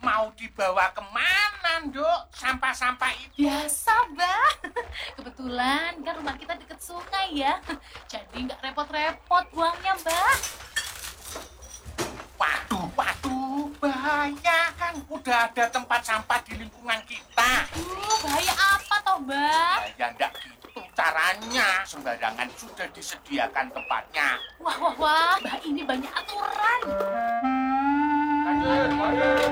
Mau dibawa kemana, Nduk? Sampah-sampah itu. Biasa, Mbak. Kebetulan kan rumah kita deket sungai ya. Jadi nggak repot-repot buangnya, Mbak. Waduh, bahaya kan. Udah ada tempat sampah di lingkungan kita. Bahaya apa toh, Mbak? Ya enggak gitu caranya. Sembarangan sudah disediakan tempatnya. Wah, Mbak ini banyak aturan. Lanjut.